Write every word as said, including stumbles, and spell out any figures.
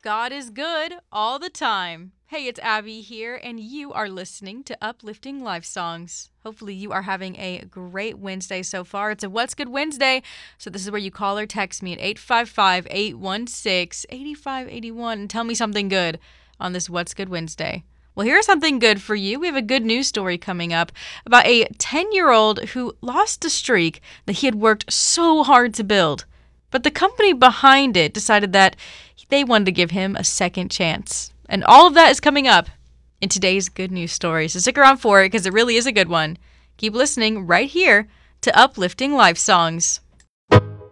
God is good all the time. Hey, it's Abby here, and you are listening to Uplifting Life Songs. Hopefully you are having a great Wednesday so far. It's a What's Good Wednesday, so this is where you call or text me at eight five five, eight one six, eight five eight one and tell me something good on this What's Good Wednesday. Well, here's something good for you. We have a good news story coming up about a ten-year-old who lost a streak that he had worked so hard to build. But the company behind it decided that they wanted to give him a second chance. And all of that is coming up in today's good news story. So stick around for it because it really is a good one. Keep listening right here to Uplifting Life Songs.